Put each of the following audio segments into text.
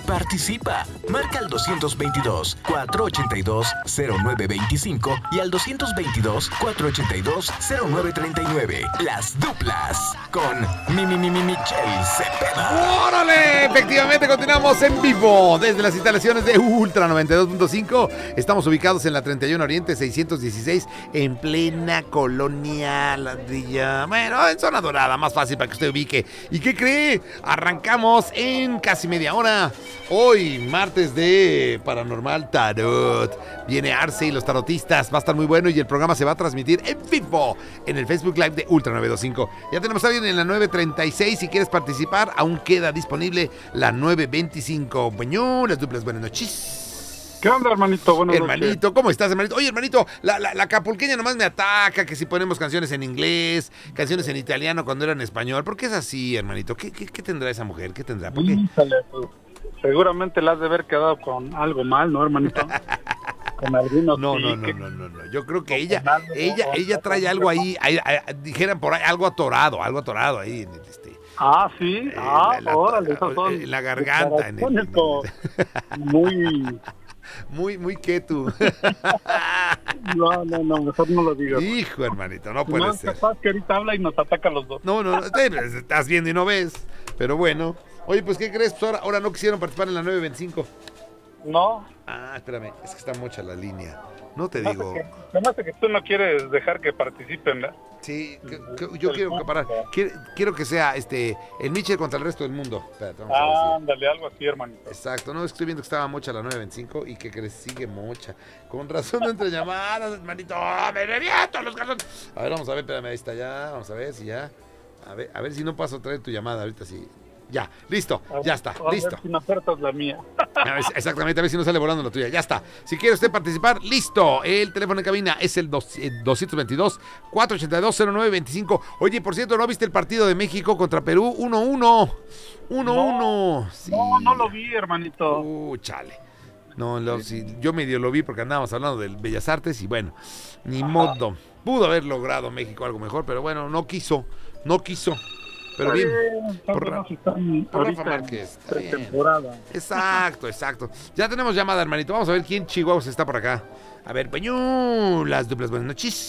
Participa. Marca al 222-482-0925 y al 222-482-0939. Las duplas con Michelle Cepeda. ¡Órale! Efectivamente, continuamos en vivo desde las instalaciones de Ultra 92.5. Estamos ubicados en la 31 Oriente 616 en plena colonia Ladrilla. Bueno, en zona dorada, más fácil para que usted ubique. ¿Y qué cree? Arrancamos en casi media hora. Hoy, martes de Paranormal Tarot. Viene Arce y los tarotistas. Va a estar muy bueno y el programa se va a transmitir en vivo en el Facebook Live de Ultra 925. Ya tenemos a alguien en la 936. Si quieres participar, aún queda disponible la 925. Bueno, las duplas, buenas noches. ¿Qué onda, hermanito? Buenas hermanito, ¿cómo estás, hermanito? Oye, hermanito, la acapulqueña nomás me ataca, que si ponemos canciones en inglés, canciones en italiano cuando era en español. ¿Por qué es así, hermanito? ¿Qué tendrá esa mujer? ¿Qué tendrá? ¿Por qué? Seguramente la has de haber quedado con algo mal, ¿no, hermanito? Con algunos. No. Yo creo que ella trae algo ahí, dijeran por ahí, algo atorado ahí. Ah, sí. Órale, esos son. En la garganta. Muy quieto. No, mejor no lo digas. Hijo, hermanito, no puede ser. Capaz que ahorita habla y nos ataca a los dos. No, estás viendo y no ves. Pero bueno. Oye, pues, ¿qué crees? Pues ahora no quisieron participar en la 925. No. Ah, espérame, es que está mucha la línea. No te digo. Además que tú no quieres dejar que participen, ¿verdad? Sí, yo quiero que parar. Quiero que sea el Michel contra el resto del mundo. Espérate, ándale, algo así, hermanito. Exacto, no, estoy viendo que estaba mocha la 925 y que sigue mocha. Con razón no entre llamadas, hermanito. ¡Oh, me reviento los calzones! A ver, vamos a ver, espérame, ahí está ya. Vamos a ver si ya. A ver si no paso a traer tu llamada ahorita sí. Ya, listo, ya está, listo. A ver si no acertas la mía. Exactamente, a ver si no sale volando la tuya. Ya está. Si quiere usted participar, listo. El teléfono de cabina es el 222-482-0925. Oye, por cierto, ¿no viste el partido de México contra Perú? 1-1. 1-1. Sí. No lo vi, hermanito. Chale. No, yo medio lo vi porque andábamos hablando del Bellas Artes y bueno, ni modo. Pudo haber logrado México algo mejor, pero bueno, no quiso. Pero bien, por Rafa Márquez. Temporada. Exacto. Ya tenemos llamada, hermanito. Vamos a ver quién Chihuahua está por acá. A ver, bueno, las duplas, buenas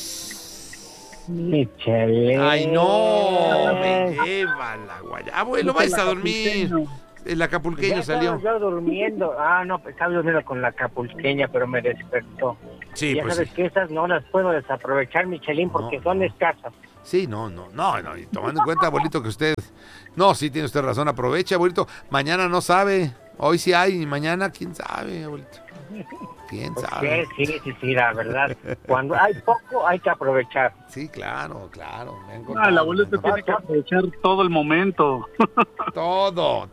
noches. Michelle. Ay, no, me lleva la guaya. Abuelo, vais a dormir. El acapulqueño salió. Yo durmiendo. No, estaba durmiendo con la acapulqueña, pero me despertó. Sí, ya pues sabes que esas no las puedo desaprovechar, Michelín, porque son escasas. Sí, no, y tomando en cuenta, abuelito, que usted... No, sí, tiene usted razón, aproveche, abuelito. Mañana no sabe, hoy sí hay, y mañana, quién sabe, abuelito. ¿Quién sabe? Sí, la verdad. Cuando hay poco, hay que aprovechar. Sí, claro. El abuelito tiene que aprovechar todo el momento. Todo.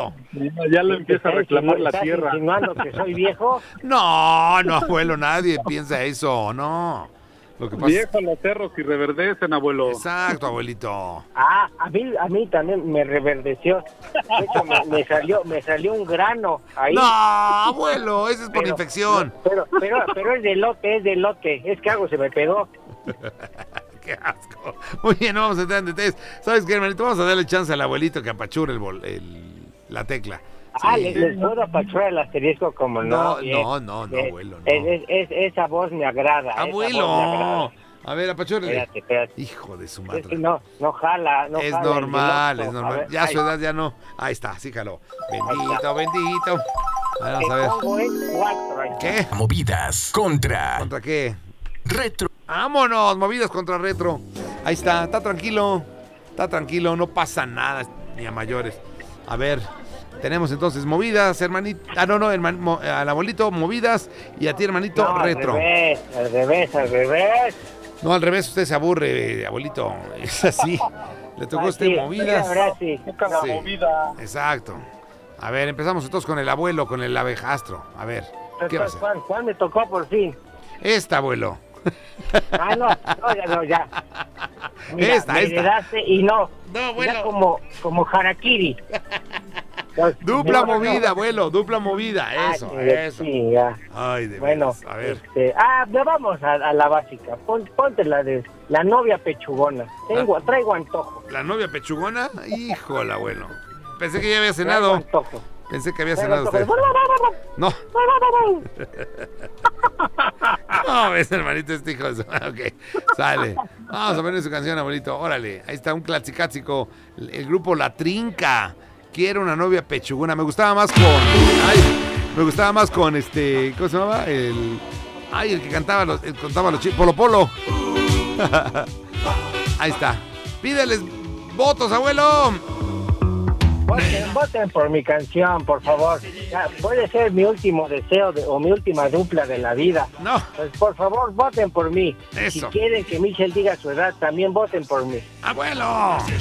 Ya lo empieza a reclamar la tierra. ¿Estás insinuando que soy viejo? No, abuelo, nadie piensa eso, no. Lo que pasa viejo, los cerros y reverdecen, abuelo. Exacto, abuelito. A mí también me reverdeció. De hecho, me salió un grano ahí. No, abuelo, ese es por infección. Pero es de lote. Es que algo se me pegó. Qué asco. Muy bien, no vamos a entrar en detalles. ¿Sabes qué, hermanito? Vamos a darle chance al abuelito que apachure la tecla. Sí. ¿Les puedo apachurrar el asterisco como no? No, abuelo, no. Esa voz me agrada. Abuelo. A ver, apachúrele. Espérate. Hijo de su madre. Es que no jala. Es normal. Ver, ya su edad ya no. Ahí está, sí jaló. Bendito. Vamos a ver. ¿Qué? Movidas contra... ¿Contra qué? Retro. Vámonos, movidas contra retro. Ahí está tranquilo, no pasa nada, ni a mayores. A ver, tenemos entonces movidas, hermanito. Al abuelito, movidas, y a ti, hermanito, retro. Al revés. No, al revés, usted se aburre, abuelito. Es así. Le tocó a usted movidas. Sí. Movida. Exacto. A ver, empezamos entonces con el abuelo, con el abejastro. A ver, ¿qué va a hacer? ¿Cuál me tocó por fin? Esta, abuelo. Ya. Mira, esta. Y no, abuelo. como harakiri. Dupla movida, abuelo, dupla movida, eso. Sí, ya. Ay, de bueno, veras, a ver. Vamos a la básica. Ponte la de la novia pechugona. Traigo antojo. ¿La novia pechugona? Híjole, abuelo. Pensé que ya había cenado. Pensé que había cenado usted. No. No, ves, hermanito, este hijo. Ok, sale. Vamos a poner su canción, abuelito. Órale, ahí está un clásico. El grupo La Trinca. Quiero una novia pechugona. Me gustaba más con... ¿cómo se llamaba? El que contaba los chistes. Polo Polo. Ahí está. Pídeles votos, abuelo. Voten por mi canción, por favor. Ya, puede ser mi último deseo o mi última dupla de la vida. No. Pues por favor, voten por mí. Eso. Si quieren que Michelle diga su edad, también voten por mí. ¡Abuelo!